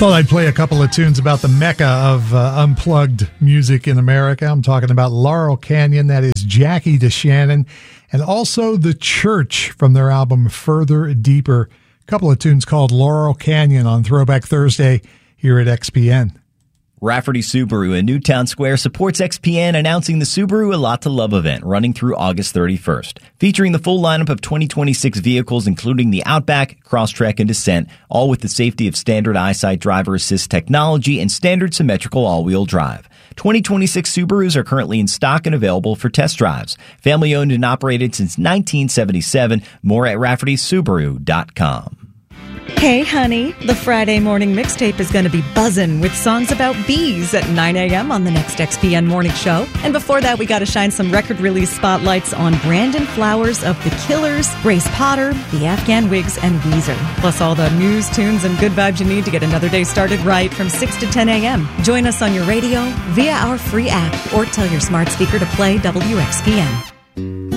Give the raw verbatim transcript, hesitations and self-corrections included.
Thought I'd play a couple of tunes about the mecca of uh, unplugged music in America. I'm talking about Laurel Canyon, that is Jackie DeShannon, and also The Church from their album Further Deeper. A couple of tunes called Laurel Canyon on Throwback Thursday here at X P N. Rafferty Subaru in Newtown Square supports X P N, announcing the Subaru A Lot to Love event running through August thirty-first, featuring the full lineup of twenty twenty-six vehicles, including the Outback, Crosstrek, and Descent, all with the safety of standard EyeSight driver assist technology and standard symmetrical all-wheel drive. twenty twenty-six Subarus are currently in stock and available for test drives. Family owned and operated since nineteen seventy-seven. More at Rafferty Subaru dot com. Hey, honey, the Friday morning mixtape is going to be buzzing with songs about bees at nine a.m. on the next X P N Morning Show. And before that, we got to shine some record release spotlights on Brandon Flowers of The Killers, Grace Potter, the Afghan Wigs, and Weezer. Plus all the news, tunes, and good vibes you need to get another day started right from six to ten a.m. Join us on your radio, via our free app, or tell your smart speaker to play W X P N.